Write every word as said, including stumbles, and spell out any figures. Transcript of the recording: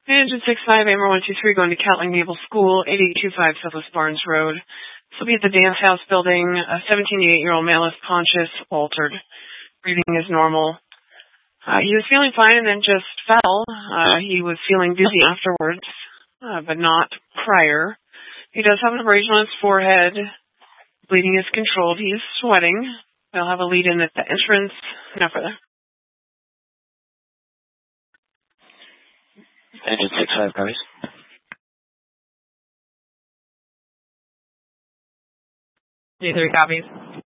Engine six five, Amber one two three, going to Catling Naval School, eighty-eight twenty-five Southwest Barnes Road. This will be at the dance house building. A seventeen to eight-year-old male is conscious, altered. Breathing is normal. Uh, he was feeling fine and then just fell. Uh, he was feeling dizzy afterwards, uh, but not prior. He does have an abrasion on his forehead. Bleeding is controlled. He is sweating. They'll have a lead-in at the entrance. No further. Engine six five, copies. G three copies.